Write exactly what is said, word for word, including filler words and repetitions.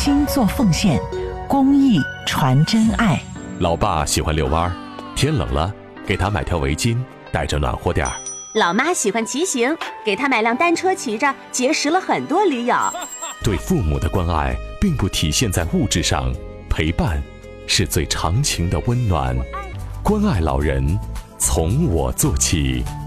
心做奉献，公益传真爱。 老爸喜欢遛弯儿，天冷了给他买条围巾，带着暖和点儿。 老妈喜欢骑行，给他买辆单车骑着，结识了很多驴友。 对父母的关爱并不体现在物质上，陪伴是最长情的温暖。关爱老人，从我做起。